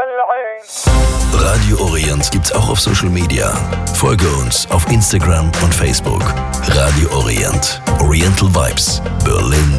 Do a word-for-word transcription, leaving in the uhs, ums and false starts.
Radio Orient gibt's auch auf Social Media. Folge uns auf Instagram und Facebook. Radio Orient. Oriental Vibes. Berlin.